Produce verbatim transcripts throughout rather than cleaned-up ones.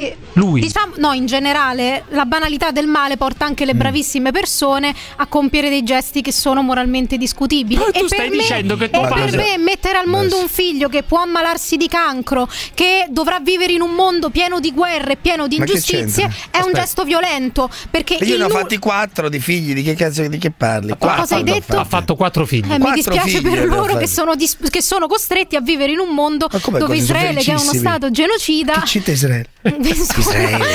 quindi lui. diciamo, no, in generale la banalità del male porta anche le bravissime persone a compiere dei gesti che sono moralmente discutibili. Però tu e stai per dicendo me, che tuo e padre... per me mettere al mondo un figlio che può ammalarsi di cancro, che dovrà vivere in un mondo pieno di guerre, pieno di Ma che ingiustizie, c'entra? è un Aspetta. gesto violento, perché Io il ne ho nu- fatti quattro di figli, di che cazzo di che parli? Quattro cosa hai ne ho detto? Ha fatti. fatto quattro figli. Eh, mi Quattro dispiace figli per abbiamo loro fatti. che sono, dis- che sono costretti a vivere in un mondo Ma come dove così? Sono Israele, che è uno felicissimi. stato genocida, Che cita Israele? Israele. Una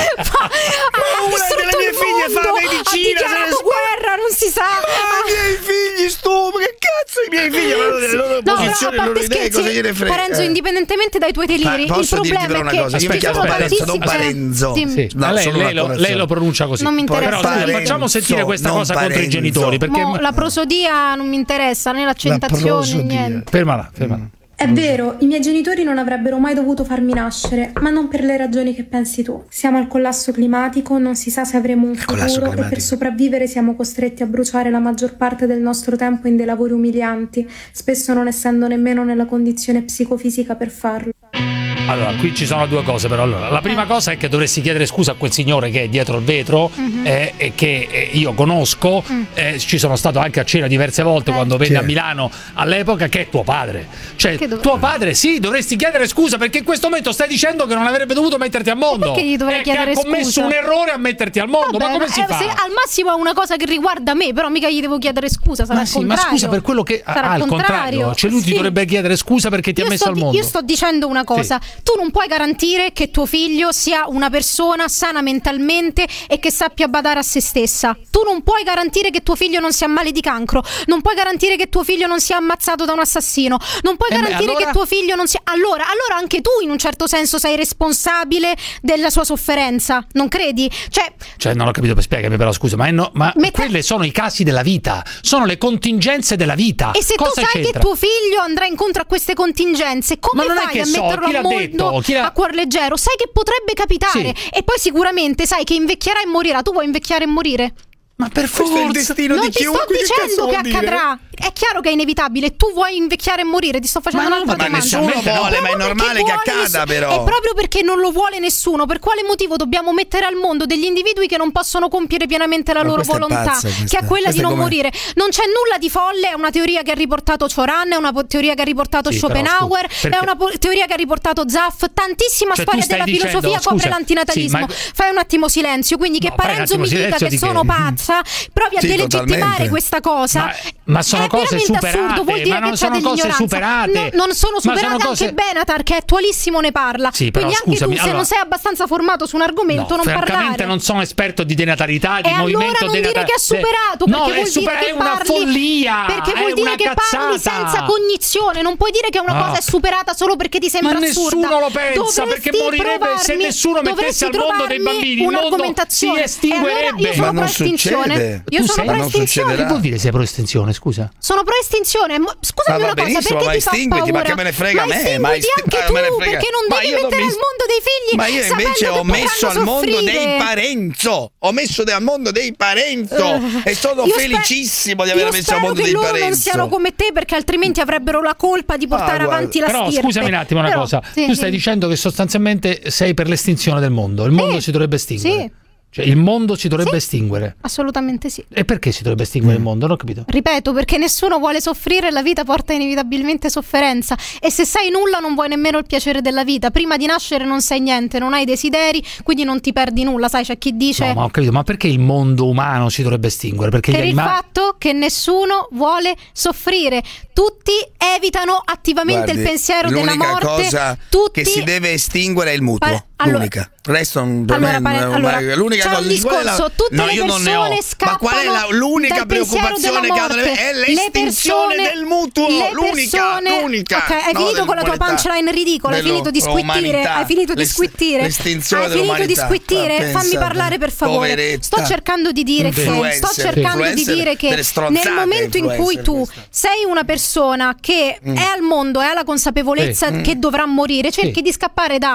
delle mie figlie fa medicina, ha se ne dichiarato spa- guerra, non si sa. Ah, i miei figli stupido, che cazzo i miei figli avevano delle loro No, però, posizioni, a le loro parte idee, cosa gliene scherzi, frega? Parenzo, Eh. indipendentemente dai tuoi deliri, Ma il posso dirti problema però è una che cosa? Io mi ci chiamo sono Parenzo, non tantissimi- Parenzo. Dimmi. Sì, No, ma lei, solo lei una lo, correzione. lei lo pronuncia così. Non mi interessa. Però scusi, Parenzo, facciamo sentire questa non cosa contro i Parenzo. genitori, perché Mo, la prosodia non mi interessa, né l'accentazione, prosodia. niente. fermala, fermala. È vero, i miei genitori non avrebbero mai dovuto farmi nascere, ma non per le ragioni che pensi tu. Siamo al collasso climatico, non si sa se avremo un collasso futuro e climatico. per sopravvivere siamo costretti a bruciare la maggior parte del nostro tempo in dei lavori umilianti, spesso non essendo nemmeno nella condizione psicofisica per farlo. Allora, qui ci sono due cose però. Allora, la prima cosa è che dovresti chiedere scusa a quel signore che è dietro il vetro, eh, e che eh, io conosco, eh, ci sono stato anche a cena diverse volte quando venne Chi a è? Milano all'epoca, che è tuo padre. Cioè, Che dov- tuo padre, sì, dovresti chiedere scusa, perché in questo momento stai dicendo che non avrebbe dovuto metterti al mondo. perché gli dovrei e chiedere che ha commesso scusa? un errore a metterti al mondo. Vabbè, ma come si eh, fa? se al massimo è una cosa che riguarda me, però mica gli devo chiedere scusa, sarà Ma al sì, ma contrario. scusa per quello che Sarà ah, al contrario, cioè lui ti Sì. dovrebbe chiedere scusa perché ti Io ha messo sto al di- mondo. Io sto dicendo una cosa: tu non puoi garantire che tuo figlio sia una persona sana mentalmente e che sappia badare a se stessa. Tu non puoi garantire che tuo figlio non sia male di cancro. Non puoi garantire che tuo figlio non sia ammazzato da un assassino. Non puoi Eh beh, garantire allora- che tuo figlio non sia. Allora, allora anche tu in un certo senso sei responsabile della sua sofferenza, non credi? Cioè, Cioè, non ho capito, spiegami però, scusa, ma, è no, ma Metta- quelle sono i casi della vita, sono le contingenze della vita. e se Cosa tu sai c'entra? che tuo figlio andrà incontro a queste contingenze, come Ma non è fai che a so, metterlo chi al l'ha mondo detto? Chi l'ha- a cuor leggero? Sai che potrebbe capitare, Sì. e poi sicuramente sai che invecchierà e morirà. Tu vuoi invecchiare e morire? Ma per Questo è il forza. destino Non di ti sto chiunque, che cazzo dicendo che vuol dire? accadrà. È chiaro che è inevitabile. Tu vuoi invecchiare e morire. Ti sto facendo Ma no, un'altra ma domanda. nessuno no. vuole, ma è Proprio normale perché che vuole accada, nessuno. però. È proprio perché non lo vuole nessuno. Per quale motivo dobbiamo mettere al mondo degli individui che non possono compiere pienamente la Ma loro questa è volontà, pazza, questa. che è quella Questa di è non come- morire? Non c'è nulla di folle. È una teoria che ha riportato Cioran, è una po- teoria che ha riportato Sì, però, Schopenhauer, scusa, perché- è una po- teoria che ha riportato Zaff. Tantissima Cioè, tu storia stai della dicendo- filosofia scusa, copre l'antinatalismo. sì, ma- Fai un attimo silenzio. Quindi che No, fai un Parenzo attimo mi dica silenzio che di che? sono pazza, provi a Sì, delegittimare totalmente. questa cosa. Ma, ma sono È cose veramente superate, assurdo, vuol dire ma non che c'è sono cose dell'ignoranza. superate. No, non sono Ma superate, sono cose- anche Benatar, che attualissimo, ne parla. Sì, però, Quindi anche scusami, tu, se allora- non sei abbastanza formato su un argomento, No, non francamente parlare. non sono esperto di denatalità, di E allora movimento non dire denata- che ha superato, No, perché è, vuol super- dire che è una parli, follia. perché è vuol dire una che parli cazzata. senza cognizione. Non puoi dire che una Ah. cosa è superata solo perché ti sembra Ma assurda. nessuno lo pensa, Dovresti perché morirebbe se trovarmi- nessuno mettesse dovresti al mondo dei trovarmi bambini, il mondo un'argomentazione. si estinguerebbe. E allora io sono Ma non pro estinzione. succede. Io Tu sono sei- pro Ma non estinzione. Che succederà. vuol dire sei pro estinzione, scusa? Sono pro estinzione. Mo- Scusami Ma va una cosa, benissimo, perché ma ti fa estinguiti, paura? ma che me ne frega a me? Ma Ma estinguiti esti- anche ma me ne tu, frega. perché non Ma devi io non mettere mi- al mondo dei figli. Ma io invece sapendo ho che messo al potranno mondo soffrire. dei Parenzo. Ho messo al mondo dei Parenzo. Eh, E sono io spe- felicissimo di aver io messo al spero mondo che dei loro Parenzo. non siano come te, perché altrimenti avrebbero la colpa di portare guarda, avanti la Però stirpe. scusami un attimo una Però- cosa. sì, tu sì. stai dicendo che sostanzialmente sei per l'estinzione del mondo. Il mondo Sì, si dovrebbe estinguere. sì. Cioè il mondo si dovrebbe Sì. estinguere. Assolutamente sì. E perché si dovrebbe estinguere il mondo? Non ho capito. Ripeto, perché nessuno vuole soffrire e la vita porta inevitabilmente sofferenza. E se sai nulla non vuoi nemmeno il piacere della vita. Prima di nascere non sai niente, non hai desideri, quindi non ti perdi nulla. Sai, c'è chi dice No, ma ho capito, ma perché il mondo umano si dovrebbe estinguere? Perché per gli il animali. fatto che nessuno vuole soffrire. Tutti evitano attivamente Guardi, il pensiero della l'unica morte. cosa Tutti... che si deve estinguere è il mutuo. Pare- allora- l'unica. Il resto non per Allora, me pare- è una- allora, l'unica c'è cosa un di qual è la- discorso, tutte no, le io non ne ho. persone Ma qual è la, scappano l'unica dal pensiero preoccupazione della che ha morte. è Le l'estinzione persone- del mutuo, le l'unica, persone- l'unica. Ok, hai no, finito con la tua dell'umanità. punchline ridicola, hai Dello- finito di squittire, umanità. hai finito di L'est- squittire. l'estinzione Hai finito di dell'umanità. squittire, Ma fammi pensa, parlare per favore. poveretta. Sto cercando di dire che Influencer, sto cercando di influencer dire che delle stronzate, nel momento in cui influencer tu queste. sei una persona che è al mondo e ha la consapevolezza Sì. che dovrà morire, cerchi Sì. di scappare da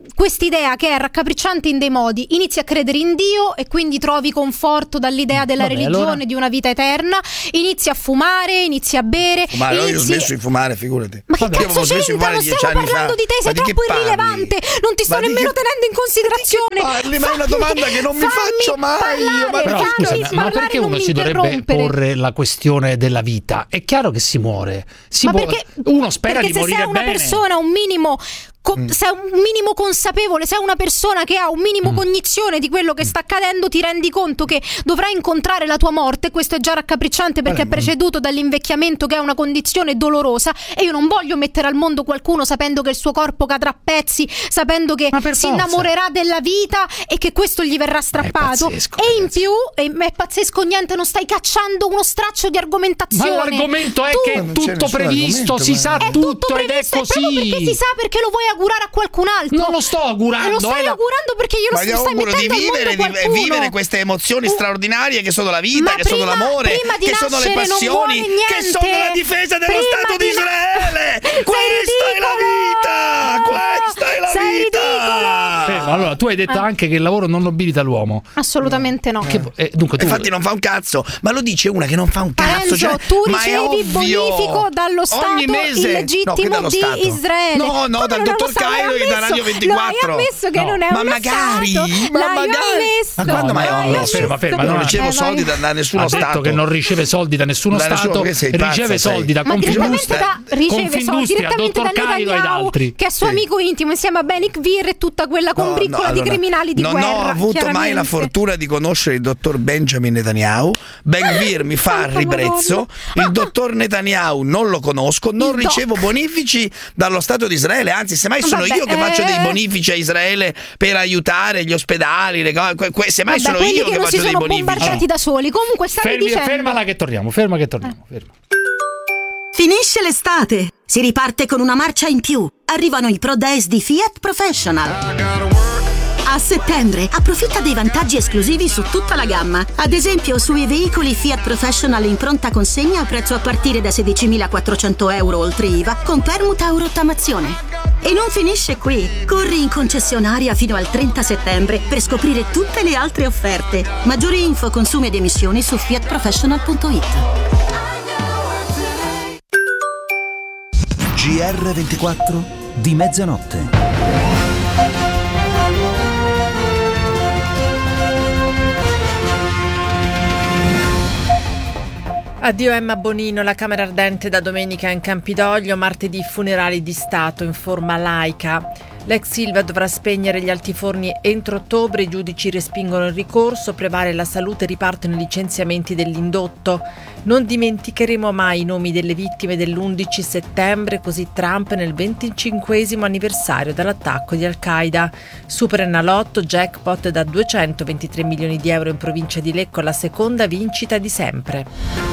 quest'idea che è raccapricciante in dei modi, inizi a credere in Dio e quindi trovi conforto dall'idea della Vabbè, religione, allora... di una vita eterna, inizi a fumare, inizi a bere. Fumare, inizi... io ho smesso di fumare, figurati. Ma che Vabbè, cazzo c'entra? Non stiamo parlando di te, sei troppo irrilevante, non ti sto ma nemmeno che... tenendo in considerazione. Ma, parli, ma è una domanda che non mi faccio mai io, ma... Però scusami, ma perché uno si dovrebbe porre la questione della vita? È chiaro che si muore, si ma può... perché, uno spera di morire bene. Se sei una bene. persona un minimo Co- mm. sei un minimo consapevole, sei una persona che ha un minimo mm. cognizione di quello che sta accadendo, ti rendi conto che dovrai incontrare la tua morte. Questo è già raccapricciante perché vale, è preceduto dall'invecchiamento, che è una condizione dolorosa, e io non voglio mettere al mondo qualcuno sapendo che il suo corpo cadrà a pezzi, sapendo che si forza. innamorerà della vita e che questo gli verrà strappato. Pazzesco, e ragazzi. in più e, è pazzesco niente, non stai cacciando uno straccio di argomentazione. Ma l'argomento è tu, che è tutto previsto, si sa è tutto, tutto ed è così. Perché si sa, perché lo vuoi augurare a qualcun altro. Non lo sto augurando. E lo stai la... augurando perché io lo ma sto stai mettendo di vivere, di vivere queste emozioni uh. straordinarie che sono la vita, ma che prima, sono l'amore, che sono le passioni, che sono la difesa dello prima Stato di Israele. Na- questa è la vita. Questa è la sei vita. Fermo, allora tu hai detto eh. anche che il lavoro non nobilita l'uomo. Assolutamente no. Che, eh, dunque, tu... Infatti non fa un cazzo, ma lo dice una che non fa un cazzo. Parenzo, cioè, tu ma ricevi bonifico dallo Stato ogni mese illegittimo no, di Stato. Israele. No, no, come dal dottor Cairo e da Radio ventiquattro. L'hai ammesso che no. non è ma uno magari, Stato. ma L'hai magari. ammesso. Ma quando mai ho no, ferma, ferma, non no, ricevo eh, soldi da, da nessuno ha Stato. detto che non riceve soldi da nessuno da Stato, nessuno, riceve pazza, soldi da ma Confindustria, da, riceve soldi direttamente dottor da Cairo ed altri. Che è suo sì. amico intimo insieme a Benik Vir e tutta quella combriccola no, no, allora, di criminali di non guerra. Non ho avuto mai la fortuna di conoscere il dottor Benjamin Netanyahu. Ben Vir mi fa ribrezzo. Il dottor Netanyahu non lo conosco, non il ricevo doc. bonifici dallo Stato di Israele, anzi semmai sono Vabbè, io che eh... faccio dei bonifici a Israele per aiutare gli ospedali, le cose, que- que- semmai Vabbè, sono io che, che faccio dei bonifici. Bombardati da soli. Comunque stavi Fermi, dicendo fermala che torniamo, ferma che torniamo, eh. ferma. Finisce l'estate, si riparte con una marcia in più. Arrivano i Pro Days di Fiat Professional. A settembre approfitta dei vantaggi esclusivi su tutta la gamma. Ad esempio sui veicoli Fiat Professional in pronta consegna a prezzo a partire da sedicimilaquattrocento euro oltre I V A con permuta o rottamazione. E non finisce qui. Corri in concessionaria fino al trenta settembre per scoprire tutte le altre offerte. Maggiori info, consumi ed emissioni su fiat professional punto it. G R ventiquattro di mezzanotte. Addio Emma Bonino, la Camera Ardente da domenica in Campidoglio, martedì funerali di Stato in forma laica. L'ex Ilva dovrà spegnere gli altiforni entro ottobre, i giudici respingono il ricorso, prevale la salute, ripartono i licenziamenti dell'indotto. Non dimenticheremo mai i nomi delle vittime dell'undici settembre, così Trump nel venticinquesimo anniversario dall'attacco di Al-Qaeda. Super Enalotto, jackpot da duecentoventitré milioni di euro in provincia di Lecco, la seconda vincita di sempre.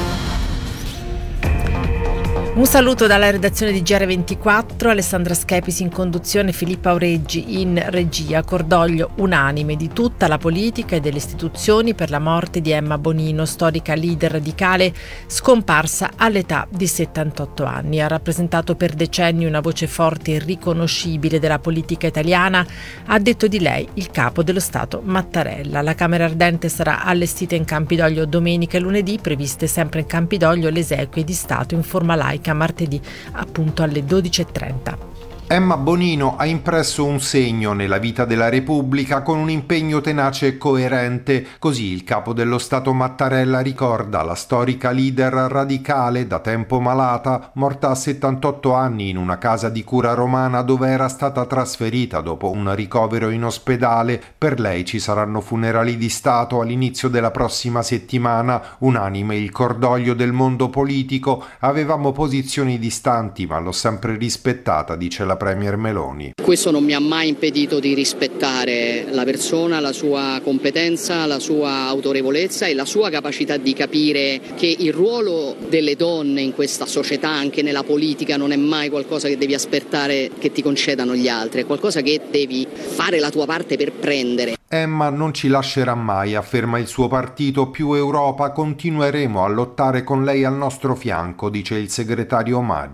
Un saluto dalla redazione di G R ventiquattro, Alessandra Schepisi in conduzione, Filippa Aureggi in regia. Cordoglio unanime di tutta la politica e delle istituzioni per la morte di Emma Bonino, storica leader radicale scomparsa all'età di settantotto anni. Ha rappresentato per decenni una voce forte e riconoscibile della politica italiana, ha detto di lei il capo dello Stato Mattarella. La Camera Ardente sarà allestita in Campidoglio domenica e lunedì, previste sempre in Campidoglio le esequie di Stato in forma laica martedì appunto alle dodici e trenta. Emma Bonino ha impresso un segno nella vita della Repubblica con un impegno tenace e coerente. Così il capo dello Stato Mattarella ricorda la storica leader radicale, da tempo malata, morta a settantotto anni in una casa di cura romana dove era stata trasferita dopo un ricovero in ospedale. Per lei ci saranno funerali di Stato all'inizio della prossima settimana. Unanime il cordoglio del mondo politico. Avevamo posizioni distanti, ma l'ho sempre rispettata, dice la Premier Meloni. Questo non mi ha mai impedito di rispettare la persona, la sua competenza, la sua autorevolezza e la sua capacità di capire che il ruolo delle donne in questa società, anche nella politica, non è mai qualcosa che devi aspettare che ti concedano gli altri, è qualcosa che devi fare la tua parte per prendere. Emma non ci lascerà mai, afferma il suo partito. Più Europa, continueremo a lottare con lei al nostro fianco, dice il segretario Maggi.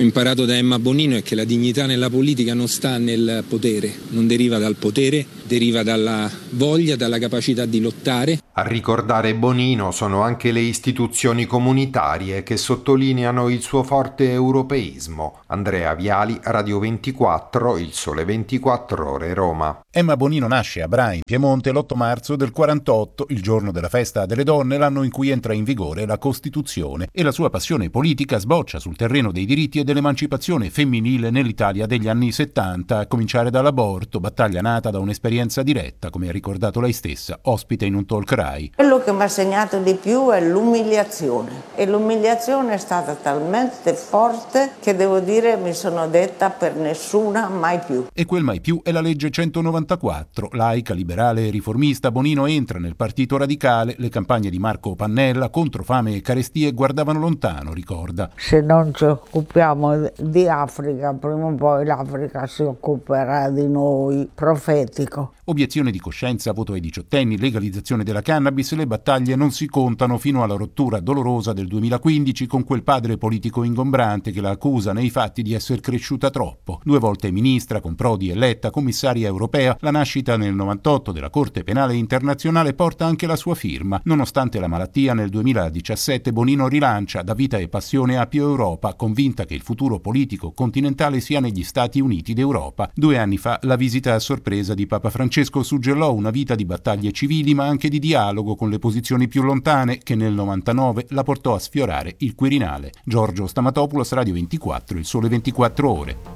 Ho imparato da Emma Bonino è che la dignità nella politica non sta nel potere, non deriva dal potere, deriva dalla voglia, dalla capacità di lottare. A ricordare Bonino sono anche le istituzioni comunitarie che sottolineano il suo forte europeismo. Andrea Viali, Radio ventiquattro, Il Sole ventiquattro Ore, Roma. Emma Bonino nasce a Bra, in Piemonte, l'otto marzo del quarantotto, il giorno della festa delle donne, l'anno in cui entra in vigore la Costituzione, e la sua passione politica sboccia sul terreno dei diritti e dell'emancipazione femminile nell'Italia degli anni settanta, a cominciare dall'aborto, battaglia nata da un'esperienza diretta, come ha ricordato lei stessa, ospite in un talk Rai. Quello che mi ha segnato di più è l'umiliazione, e l'umiliazione è stata talmente forte che devo dire mi sono detta per nessuna mai più. E quel mai più è la legge centonovantaquattro. Laica, liberale e riformista, Bonino entra nel Partito Radicale. Le campagne di Marco Pannella contro fame e carestie guardavano lontano, ricorda. Se non ci occupiamo di Africa, prima o poi l'Africa si occuperà di noi. Profetico. Obiezione di coscienza, voto ai diciottenni, legalizzazione della cannabis, le battaglie non si contano fino alla rottura dolorosa del duemilaquindici con quel padre politico ingombrante che la accusa nei fatti di essere cresciuta troppo. Due volte ministra, con Prodi eletta commissaria europea, la nascita nel novantotto della Corte Penale Internazionale porta anche la sua firma. Nonostante la malattia, nel duemiladiciassette Bonino rilancia Da vita e passione a più Europa, convinta che il futuro politico continentale sia negli Stati Uniti d'Europa. Due anni fa la visita a sorpresa di Papa Francesco suggellò una vita di battaglie civili ma anche di dialogo con le posizioni più lontane, che nel novantanove la portò a sfiorare il Quirinale. Giorgio Stamatopoulos, Radio ventiquattro, Il Sole ventiquattro Ore.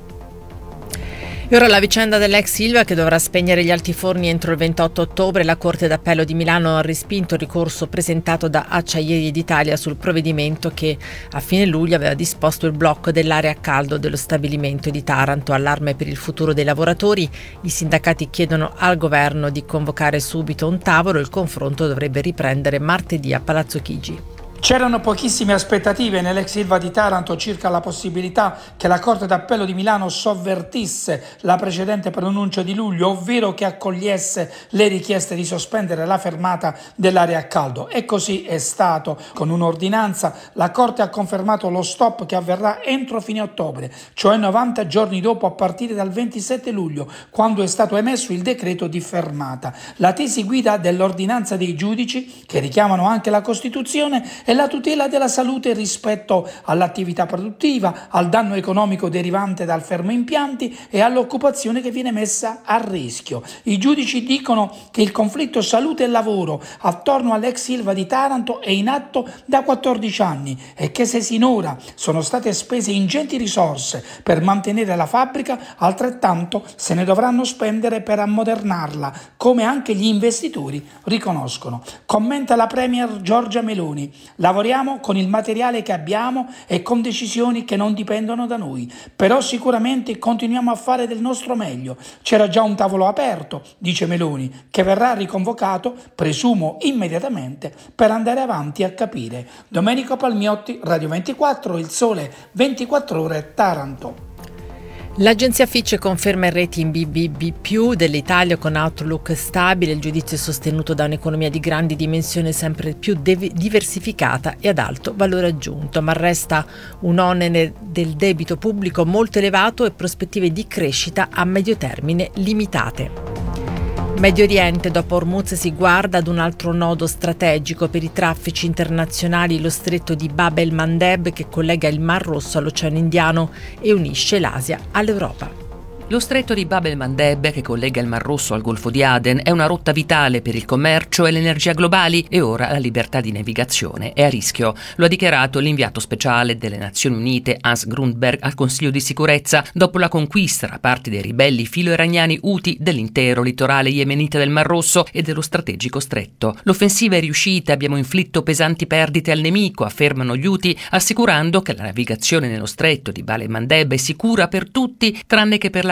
E ora la vicenda dell'ex Ilva, che dovrà spegnere gli altiforni entro il ventotto ottobre. La Corte d'Appello di Milano ha respinto il ricorso presentato da Acciaierie d'Italia sul provvedimento che a fine luglio aveva disposto il blocco dell'area a caldo dello stabilimento di Taranto. Allarme per il futuro dei lavoratori. I sindacati chiedono al governo di convocare subito un tavolo. Il confronto dovrebbe riprendere martedì a Palazzo Chigi. C'erano pochissime aspettative nell'ex Ilva di Taranto circa la possibilità che la Corte d'Appello di Milano sovvertisse la precedente pronuncia di luglio, ovvero che accogliesse le richieste di sospendere la fermata dell'area a caldo. E così è stato. Con un'ordinanza la Corte ha confermato lo stop che avverrà entro fine ottobre, cioè novanta giorni dopo, a partire dal ventisette luglio, quando è stato emesso il decreto di fermata. La tesi guida dell'ordinanza dei giudici, che richiamano anche la Costituzione, è la tutela della salute rispetto all'attività produttiva, al danno economico derivante dal fermo impianti e all'occupazione che viene messa a rischio. I giudici dicono che il conflitto salute e lavoro attorno all'ex Ilva di Taranto è in atto da quattordici anni e che se sinora sono state spese ingenti risorse per mantenere la fabbrica, altrettanto se ne dovranno spendere per ammodernarla, come anche gli investitori riconoscono. Commenta la Premier Giorgia Meloni. Lavoriamo con il materiale che abbiamo e con decisioni che non dipendono da noi, però sicuramente continuiamo a fare del nostro meglio. C'era già un tavolo aperto, dice Meloni, che verrà riconvocato, presumo immediatamente, per andare avanti a capire. Domenico Palmiotti, Radio ventiquattro, Il Sole ventiquattro Ore, Taranto. L'agenzia Fitch conferma il rating B B B più dell'Italia con outlook stabile. Il giudizio è sostenuto da un'economia di grandi dimensioni sempre più dev- diversificata e ad alto valore aggiunto, ma resta un onere del debito pubblico molto elevato e prospettive di crescita a medio termine limitate. Medio Oriente, dopo Hormuz si guarda ad un altro nodo strategico per i traffici internazionali, lo stretto di Bab el-Mandeb, che collega il Mar Rosso all'Oceano Indiano e unisce l'Asia all'Europa. Lo stretto di Bab el-Mandeb, che collega il Mar Rosso al Golfo di Aden, è una rotta vitale per il commercio e l'energia globali e ora la libertà di navigazione è a rischio. Lo ha dichiarato l'inviato speciale delle Nazioni Unite Hans Grundberg al Consiglio di Sicurezza dopo la conquista da parte dei ribelli filo-iraniani Houthi dell'intero litorale yemenita del Mar Rosso e dello strategico stretto. L'offensiva è riuscita, abbiamo inflitto pesanti perdite al nemico, affermano gli Houthi, assicurando che la navigazione nello stretto di Bab el-Mandeb è sicura per tutti tranne che per la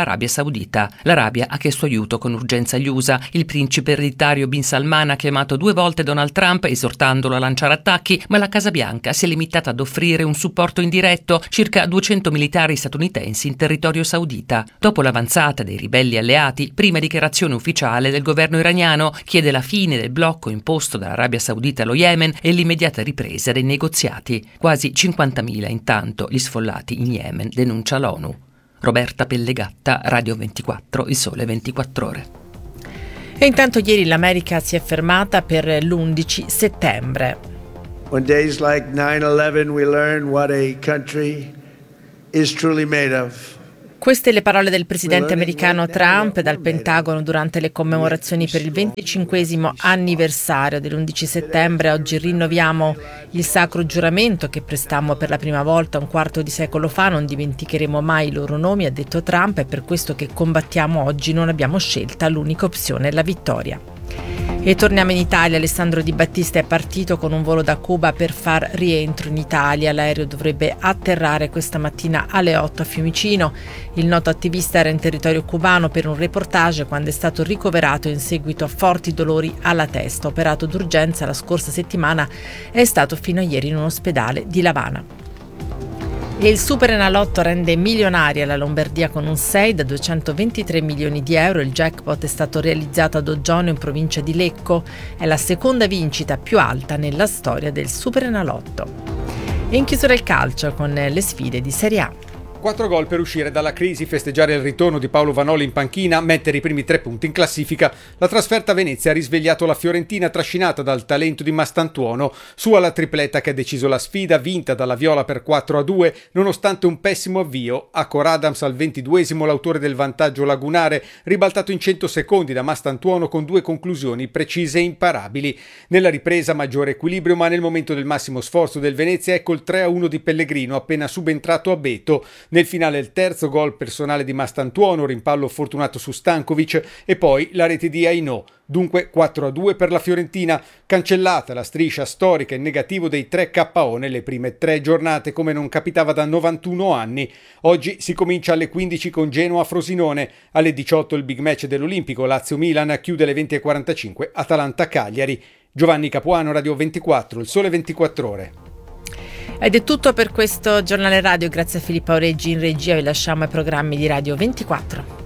l'Arabia Saudita. L'Arabia ha chiesto aiuto con urgenza agli U S A. Il principe ereditario Bin Salman ha chiamato due volte Donald Trump esortandolo a lanciare attacchi, ma la Casa Bianca si è limitata ad offrire un supporto indiretto, circa duecento militari statunitensi in territorio saudita. Dopo l'avanzata dei ribelli alleati, prima dichiarazione ufficiale del governo iraniano chiede la fine del blocco imposto dall'Arabia Saudita allo Yemen e l'immediata ripresa dei negoziati. Quasi cinquantamila intanto gli sfollati in Yemen, denuncia l'ONU. Roberta Pellegatta, Radio ventiquattro, Il Sole ventiquattro Ore. E intanto ieri l'America si è fermata per l'undici settembre. On days like nine eleven we learn what a country is truly made of. Queste le parole del presidente americano Trump dal Pentagono durante le commemorazioni per il venticinquesimo anniversario dell'undici settembre. Oggi rinnoviamo il sacro giuramento che prestammo per la prima volta un quarto di secolo fa. Non dimenticheremo mai i loro nomi, ha detto Trump, è per questo che combattiamo oggi, non abbiamo scelta, l'unica opzione è la vittoria. E torniamo in Italia. Alessandro Di Battista è partito con un volo da Cuba per far rientro in Italia. L'aereo dovrebbe atterrare questa mattina alle otto a Fiumicino. Il noto attivista era in territorio cubano per un reportage quando è stato ricoverato in seguito a forti dolori alla testa. Operato d'urgenza la scorsa settimana, è stato fino a ieri in un ospedale di L'Avana. E il Superenalotto rende milionaria la Lombardia con un sei da duecentoventitré milioni di euro. Il jackpot è stato realizzato ad Oggiono in provincia di Lecco. È la seconda vincita più alta nella storia del Superenalotto. E in chiusura il calcio con le sfide di Serie A. Quattro gol per uscire dalla crisi, festeggiare il ritorno di Paolo Vanoli in panchina, mettere i primi tre punti in classifica. La trasferta a Venezia ha risvegliato la Fiorentina trascinata dal talento di Mastantuono. Su alla tripletta che ha deciso la sfida, vinta dalla Viola per quattro a due, nonostante un pessimo avvio. Acor Adams al ventiduesimo, l'autore del vantaggio lagunare, ribaltato in cento secondi da Mastantuono con due conclusioni precise e imparabili. Nella ripresa maggiore equilibrio, ma nel momento del massimo sforzo del Venezia ecco il tre a uno di Pellegrino appena subentrato a Beto. Nel finale il terzo gol personale di Mastantuono, rimpallo fortunato su Stankovic e poi la rete di Ainò. Dunque quattro a due per la Fiorentina, cancellata la striscia storica in negativo dei tre K O nelle prime tre giornate come non capitava da novantuno anni. Oggi si comincia alle quindici con Genoa-Frosinone, alle diciotto il big match dell'Olimpico, Lazio-Milan chiude alle venti e quarantacinque Atalanta-Cagliari. Giovanni Capuano, Radio ventiquattro, Il Sole ventiquattro Ore. Ed è tutto per questo giornale radio, grazie a Filippo Aureggi in regia, vi lasciamo ai programmi di Radio ventiquattro.